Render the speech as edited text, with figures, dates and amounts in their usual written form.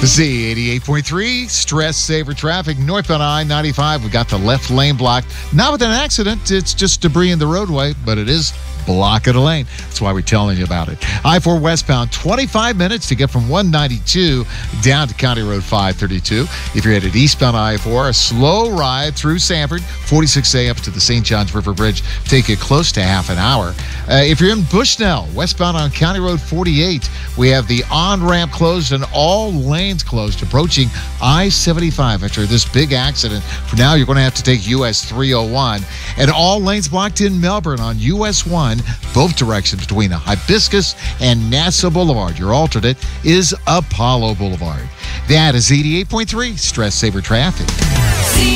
Z88.3, stress saver traffic. Northbound I-95, we got the left lane blocked. Not with an accident, it's just debris in the roadway, but it is blocking a lane. That's why we're telling you about it. I-4 westbound, 25 minutes to get from 192 down to County Road 532. If you're headed eastbound I-4, a slow ride through Sanford, 46A up to the St. Johns River Bridge, take you close to half an hour. If you're in Bushnell, westbound on County Road 48, we have the on-ramp closed and all lanes closed approaching I-75 after this big accident. For now, you're going to have to take US 301. And all lanes blocked in Melbourne on US 1, both directions between Hibiscus and Nassau Boulevard. Your alternate is Apollo Boulevard. That is 88.3 Stress Saver Traffic.